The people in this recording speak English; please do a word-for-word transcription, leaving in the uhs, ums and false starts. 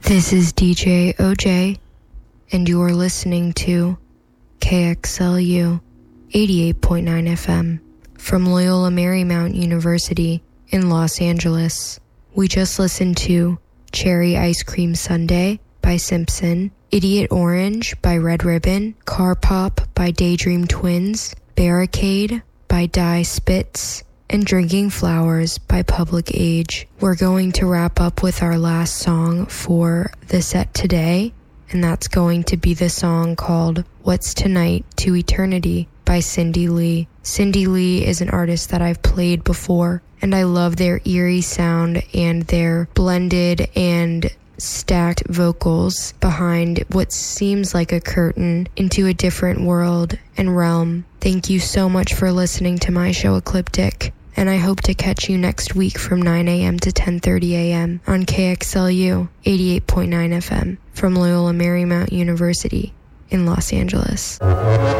This is D J O J, and you're listening to K X L U eighty-eight point nine F M from Loyola Marymount University in Los Angeles. We just listened to Cherry Ice Cream Sundae by Simpson, Idiot Orange by Red Ribbon, Car Pop by Daydream Twins, Barricade by Die Spitz, and Drinking Flowers by Public Age. We're going to wrap up with our last song for the set today, and that's going to be the song called What's Tonight to Eternity by Cindy Lee. Cindy Lee is an artist that I've played before, and I love their eerie sound and their blended and stacked vocals behind what seems like a curtain into a different world and realm. Thank you so much for listening to my show Ecliptic, and I hope to catch you next week from nine a.m. to ten thirty a.m. on K X L U eighty-eight point nine F M from Loyola Marymount University in Los Angeles.